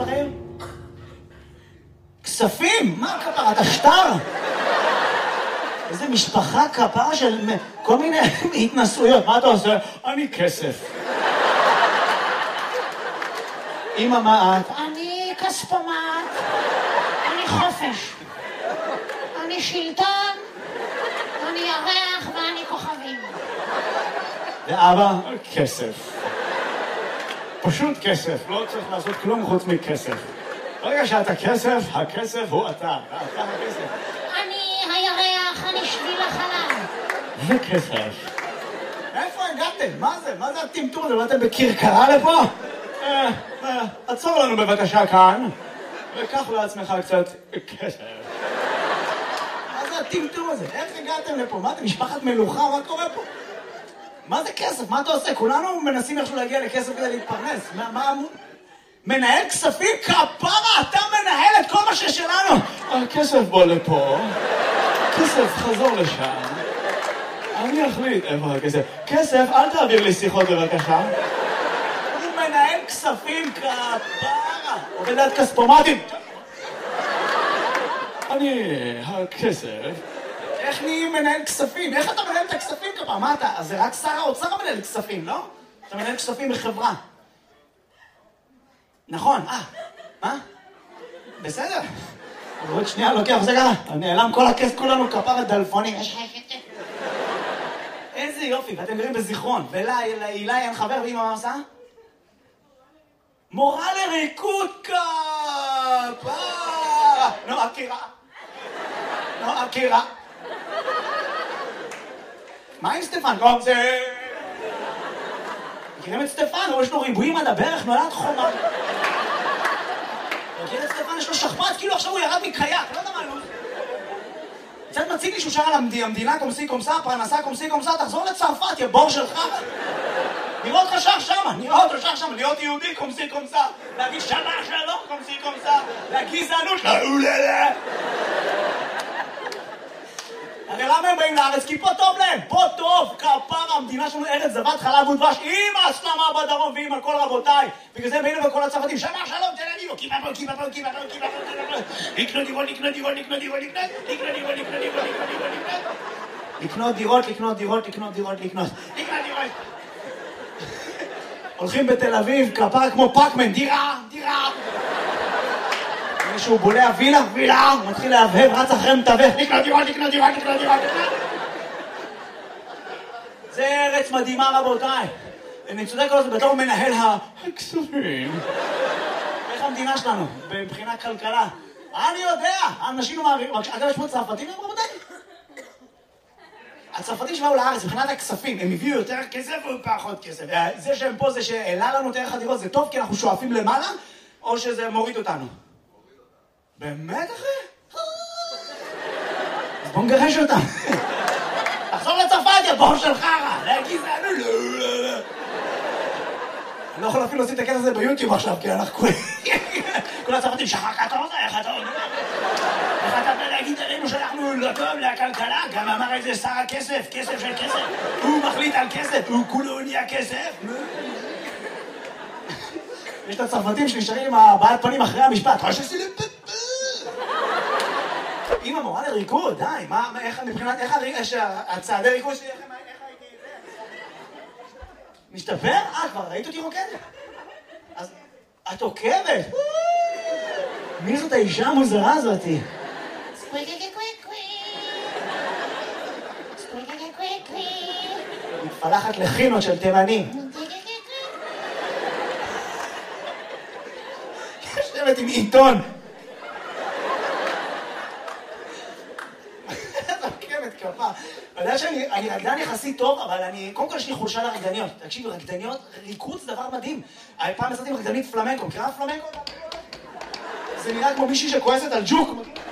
בחיים? כספים? מה כפרה? אתה שטר? איזה משפחה כפרה של כל מיני התנסויות. מה אתה עושה? אני כסף. אמא, מה את? אני כספומט, אני חופש, אני שלטון, אני ירח ואני כוכבים. ואבא? כסף. פשוט כסף, לא צריך לעשות כלום חוץ מכסף. ברגע שאתה כסף, הכסף הוא אתה הכסף. אני הירח, אני שביל החלב. זה כסף. איפה הגעתם? מה זה? מה זה הטמטום הזה? באתם בקרקרה לפה? עצור לנו בבקשה כאן, וקח לעצמך קצת כסף. מה זה הטמטום הזה? איך הגעתם לפה? מה אתם, משפחת מלוכה? מה קורה פה? מה זה כסף? מה אתה עושה? כולנו מנסים איכשהו להגיע לכסף כדי להתפרנס. מה... מנהל כספים? כפרה! אתה מנהל את כל מה ששלנו! הכסף בוא לפה. כסף, חזור לשם. אני אחליט איפה הכסף. כסף, אל תעביר לי שיחות בבקשה. הוא מנהל כספים, כפרה! עובד עד כספומטים. אני... הכסף... איך נהיים מנהל כספים? איך אתה מנהל את הכספים כפרה? מה אתה? אז זה רק שר האוצר מנהל כספים, לא? אתה מנהל כספים בחברה. נכון, מה? בסדר. אבל עוד שנייה לוקח, זה ככה, נעלם כל הכסף, כולנו כפרה דלפונים. איזה יופי, ואתם גרים בזיכרון. ולאילי אין חבר, ואמא מה עושה? מורה לריקוד כפרה. נועה קירה. מה עם סטפן? טוב, זה... מכירים את סטפן? יש לו ריבועים עד הברך, נולד חומה. מכיר את סטפן? יש לו שכפ"ץ, כאילו עכשיו הוא ירד מקייק, לא יודע מה, קצת מציג לי שהוא שר על המדינה קומסי קומסה, פרנסה קומסי קומסה, תחזור לצרפת, יא בור שלך. נראה אותך שר שמה, להיות יהודי קומסי קומסה, להגיד שמה שלום קומסי קומסה, לגזענות, לאוללה. הרי למה הם באים לארץ? כי פה טוב להם, פה טוב, כפרה, המדינה שלנו ארץ זבת חלב ודבש, עם ההסלמה בדרום ועם הכל רבותיי. בגלל זה הם באים לכל הצרפתים, שמה שלום, תן לי לו, כיפה פה, לקנות דירות. הולכים בתל אביב, כפרה כמו פאקמן, דירה. שהוא בולע וילה, הוא מתחיל להבהב, רץ אחרי מתווך, לקנות דירות. זה ארץ מדהימה רבותיי. אני צודק על זה, בתור הוא מנהל הכספים. איך המדינה שלנו, מבחינת כלכלה? אני יודע, האנשים לא מעבירים, אגב יש פה צרפתים, רבותיי? הצרפתים שבאו לארץ, מבחינת הכספים, הם הביאו יותר כסף או פחות כסף? זה שהם פה, זה שהעלה לנו את ערך הדירות, זה טוב כי אנחנו שואפים למעלה, או שזה מוריד אותנו? באמת אחי? אז בוא נגרש אותם. תחזור לצרפת, יא בור של חרא. לגזענות. אני לא יכול אפילו לשים את הכסף הזה ביוטיוב עכשיו, כי אנחנו כל הצרפתים, שחר כתוב זה, איך אתה אומר? איך אתה להגיד עלינו שאנחנו לא טוב לכלכלה? גם אמר איזה שר הכסף, כסף של כסף. הוא מחליט על כסף, הוא כולו נהיה כסף. יש את הצרפתים שנשארים עם הבעת פנים אחרי המשפט. אמא מורה לריקוד, די, איך מבחינת, איך הצעדי ריקוד שלי, איך הייתי... משתפר? כבר ראית אותי רוקדת? אז את עוקבת? מי זאת האישה המוזרה הזאתי? מתפלחת לחינות של תימנים. יושבת עם עיתון. אתה יודע שאני רקדן יחסית טוב, אבל קודם כל יש לי חולשה לרקדניות. תקשיבו, רקדניות, ריקוד זה דבר מדהים. פעם נסעתי עם רקדנית פלמנקו, מכירה פלמנקו? זה נראה כמו מישהי שכועסת על ג'וק.